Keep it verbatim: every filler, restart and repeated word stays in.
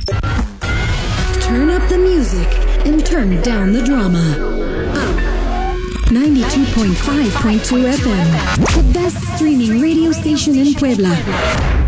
Turn up the music and turn down the drama. Up. ninety-two point five point two F M. The best streaming radio station in Puebla.